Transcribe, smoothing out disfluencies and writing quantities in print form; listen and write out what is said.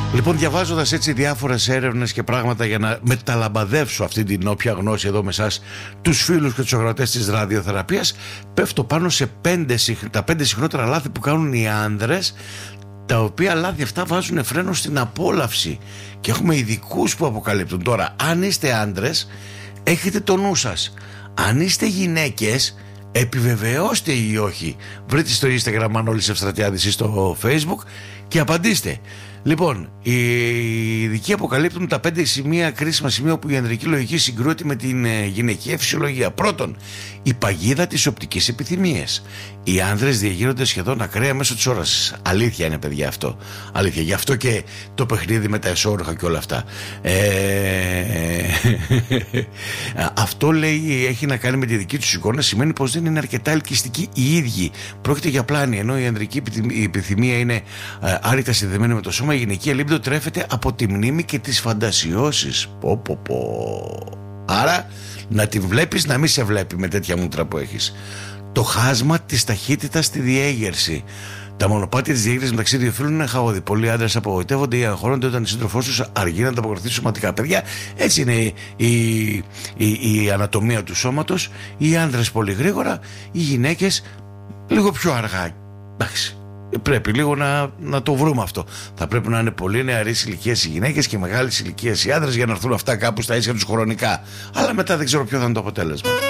Λοιπόν, διαβάζοντας έτσι διάφορες έρευνες και πράγματα για να μεταλαμπαδεύσω αυτή την όποια γνώση εδώ με εσάς, τους φίλους και τους ακροατές της ραδιοθεραπείας, πέφτω πάνω σε τα 5 συχνότερα λάθη που κάνουν οι άνδρες, τα οποία λάθη αυτά βάζουν φρένο στην απόλαυση. Και έχουμε ειδικούς που αποκαλύπτουν. Τώρα, αν είστε άνδρες, έχετε το νου σας. Αν είστε γυναίκες, επιβεβαιώστε ή όχι. Βρείτε στο Instagram Μανώλης Ευστρατιάδης ή στο Facebook και απαντήστε. Λοιπόν, οι ειδικοί αποκαλύπτουν τα 5 κρίσιμα σημεία όπου η ανδρική λογική συγκρούεται με την γυναικεία φυσιολογία. Πρώτον, η παγίδα της οπτικής επιθυμίας. Οι άνδρες διαγείρονται σχεδόν ακραία μέσω της όρασης. Αλήθεια είναι, παιδιά, αυτό. Αλήθεια. Γι' αυτό και το παιχνίδι με τα εσώρουχα και όλα αυτά. Αυτό, λέει, έχει να κάνει με τη δική τους εικόνα. Σημαίνει πως δεν είναι αρκετά ελκυστικοί οι ίδιοι. Πρόκειται για πλάνη. Ενώ η ανδρική επιθυμία είναι άρρηκτα συνδεδεμένη με το σώμα, η γυναικεία λίμπιδο τρέφεται από τη μνήμη και τις φαντασιώσεις. Άρα, να τη βλέπεις να μην σε βλέπει με τέτοια μούτρα που έχεις. Το χάσμα της ταχύτητας στη διέγερση. Τα μονοπάτια της διέγερσης μεταξύ δύο φίλων είναι χαόδη. Πολλοί άντρες απογοητεύονται ή αγχώνονται όταν η σύντροφός τους αργεί να ανταποκριθεί σωματικά. Παιδιά, έτσι είναι η ανατομία του σώματος. Οι άντρες πολύ γρήγορα, οι γυναίκες λίγο πιο αργά. Εντάξει. Πρέπει λίγο να το βρούμε αυτό. Θα πρέπει να είναι πολύ νεαρής ηλικίας οι γυναίκες και μεγάλης ηλικίας οι άντρες για να έρθουν αυτά κάπου στα ίσια τους χρονικά. Αλλά μετά δεν ξέρω ποιο θα είναι το αποτέλεσμα.